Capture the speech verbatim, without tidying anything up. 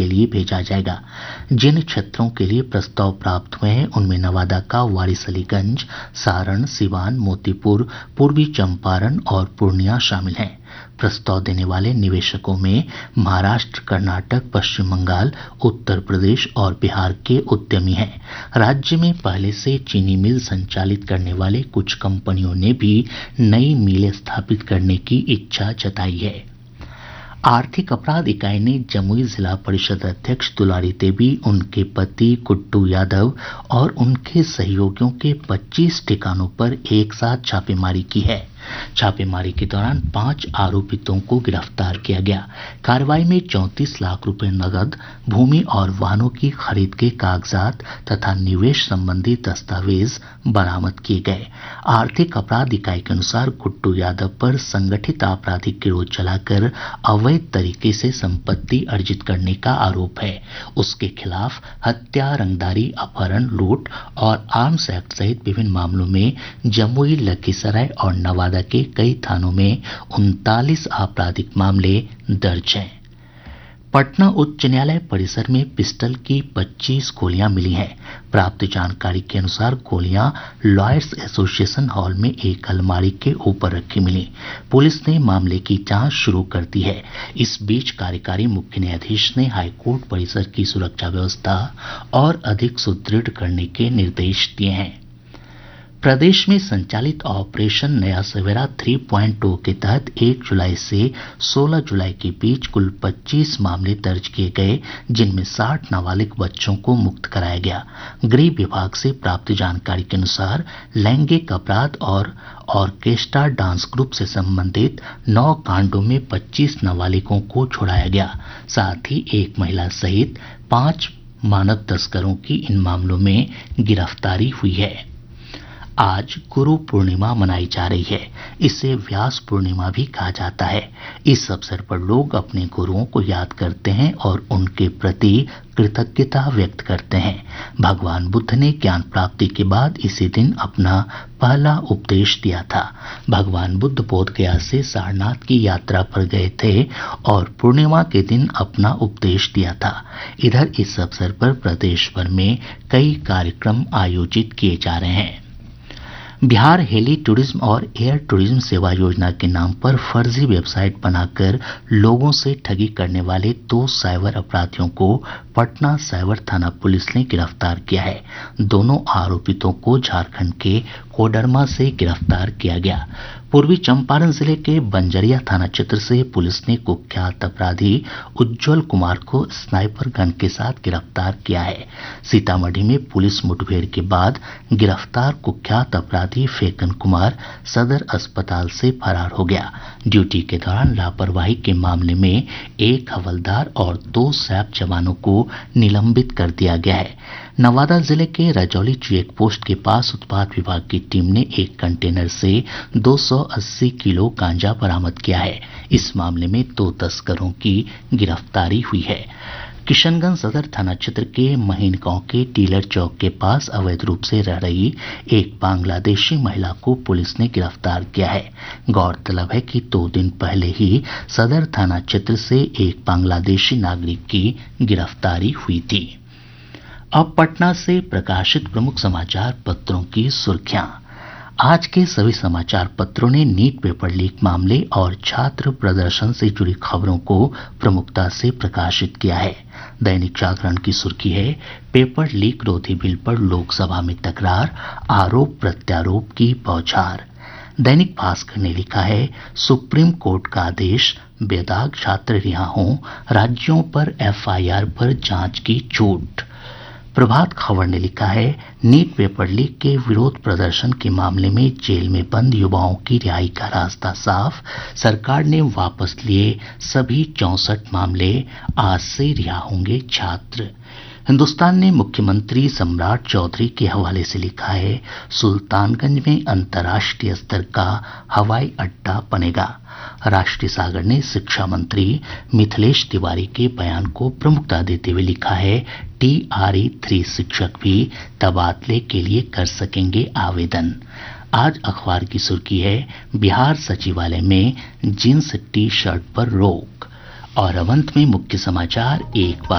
के लिए भेजा जाएगा। जिन क्षेत्रों के लिए प्रस्ताव प्राप्त हुए हैं उनमें नवादा का वारिसलीगंज, सारण, सिवान, मोतीपुर, पूर्वी चंपारण और पूर्णिया शामिल हैं। प्रस्ताव देने वाले निवेशकों में महाराष्ट्र, कर्नाटक, पश्चिम बंगाल, उत्तर प्रदेश और बिहार के उद्यमी हैं। राज्य में पहले से चीनी मिल संचालित करने वाले कुछ कंपनियों ने भी नई मिलें स्थापित करने की इच्छा जताई है। आर्थिक अपराध इकाई ने जमुई जिला परिषद अध्यक्ष दुलारी देवी, उनके पति गुड्डू यादव और उनके सहयोगियों के पच्चीस ठिकानों पर एक साथ छापेमारी की है। छापेमारी के दौरान पांच आरोपितों को गिरफ्तार किया गया। कार्रवाई में चौंतीस लाख रुपए नकद, भूमि और वाहनों की खरीद के कागजात तथा निवेश संबंधी दस्तावेज बरामद किए गए। आर्थिक अपराध इकाई के अनुसार गुड्डू यादव पर संगठित आपराधिक गिरोह चलाकर अवैध तरीके से संपत्ति अर्जित करने का आरोप है। उसके खिलाफ हत्या, रंगदारी, अपहरण, लूट और आर्म्स एक्ट सहित विभिन्न मामलों में जमुई, लखीसराय और नवादा के कई थानों में उनतालीस आपराधिक मामले दर्ज हैं। पटना उच्च न्यायालय परिसर में पिस्टल की पच्चीस गोलियां मिली हैं। प्राप्त जानकारी के अनुसार गोलियां लॉयर्स एसोसिएशन हॉल में एक अलमारी के ऊपर रखी मिली। पुलिस ने मामले की जांच शुरू कर दी है। इस बीच कार्यकारी मुख्य न्यायाधीश ने हाईकोर्ट परिसर की सुरक्षा व्यवस्था और अधिक सुदृढ़ करने के निर्देश दिए हैं। प्रदेश में संचालित ऑपरेशन नया सवेरा थ्री पॉइंट ओ के तहत एक जुलाई से सोलह जुलाई के बीच कुल पच्चीस मामले दर्ज किए गए, जिनमें साठ नाबालिग बच्चों को मुक्त कराया गया। गृह विभाग से प्राप्त जानकारी के अनुसार लैंगिक अपराध और ऑर्केस्ट्रा डांस ग्रुप से संबंधित नौ कांडों में पच्चीस नाबालिगों को छुड़ाया गया। साथ ही एक महिला सहित पांच मानव तस्करों की इन मामलों में गिरफ्तारी हुई है। आज गुरु पूर्णिमा मनाई जा रही है। इसे व्यास पूर्णिमा भी कहा जाता है। इस अवसर पर लोग अपने गुरुओं को याद करते हैं और उनके प्रति कृतज्ञता व्यक्त करते हैं। भगवान बुद्ध ने ज्ञान प्राप्ति के बाद इसी दिन अपना पहला उपदेश दिया था। भगवान बुद्ध बोधगया से सारनाथ की यात्रा पर गए थे और पूर्णिमा के दिन अपना उपदेश दिया था। इधर इस अवसर पर प्रदेश भर में कई कार्यक्रम आयोजित किए जा रहे हैं। बिहार हेली टूरिज्म और एयर टूरिज्म सेवा योजना के नाम पर फर्जी वेबसाइट बनाकर लोगों से ठगी करने वाले दो साइबर अपराधियों को पटना साइबर थाना पुलिस ने गिरफ्तार किया है। दोनों आरोपितों को झारखंड के कोडरमा से गिरफ्तार किया गया। पूर्वी चंपारण जिले के बंजरिया थाना क्षेत्र से पुलिस ने कुख्यात अपराधी उज्जवल कुमार को स्नाइपर गन के साथ गिरफ्तार किया है। सीतामढ़ी में पुलिस मुठभेड़ के बाद गिरफ्तार कुख्यात अपराधी फेकन कुमार सदर अस्पताल से फरार हो गया। ड्यूटी के दौरान लापरवाही के मामले में एक हवलदार और दो सैप जवानों को निलंबित कर दिया गया है। नवादा जिले के रजौली चेक पोस्ट के पास उत्पाद विभाग की टीम ने एक कंटेनर से दो सौ अस्सी किलो गांजा बरामद किया है। इस मामले में दो तस्करों की गिरफ्तारी हुई है। किशनगंज सदर थाना क्षेत्र के महीन गांव के टीलर चौक के पास अवैध रूप से रह रही एक बांग्लादेशी महिला को पुलिस ने गिरफ्तार किया है। गौरतलब है कि दो दिन पहले ही सदर थाना क्षेत्र से एक बांग्लादेशी नागरिक की गिरफ्तारी हुई थी। अब पटना से प्रकाशित प्रमुख समाचार पत्रों की सुर्खियां। आज के सभी समाचार पत्रों ने नीट पेपर लीक मामले और छात्र प्रदर्शन से जुड़ी खबरों को प्रमुखता से प्रकाशित किया है। दैनिक जागरण की सुर्खी है, पेपर लीक रोधी बिल पर लोकसभा में तकरार, आरोप प्रत्यारोप की बौछार। दैनिक भास्कर ने लिखा है, सुप्रीम कोर्ट का आदेश, बेदाग छात्र रिहा हों, राज्यों पर एफ आई आर पर जांच की छूट। प्रभात खबर ने लिखा है, नीट पेपर लीक के विरोध प्रदर्शन के मामले में जेल में बंद युवाओं की रिहाई का रास्ता साफ, सरकार ने वापस लिए सभी चौंसठ मामले, आज से रिहा होंगे छात्र। हिन्दुस्तान ने मुख्यमंत्री सम्राट चौधरी के हवाले से लिखा है, सुल्तानगंज में अंतर्राष्ट्रीय स्तर का हवाई अड्डा बनेगा। राष्ट्रीय सागर ने शिक्षा मंत्री मिथिलेश तिवारी के बयान को प्रमुखता देते हुए लिखा है, टी आर ई थ्री शिक्षक भी तबादले के लिए कर सकेंगे आवेदन। आज अखबार की सुर्खी है, बिहार सचिवालय में जींस टी शर्ट पर रोक। और अब अंत में मुख्य समाचार एक बार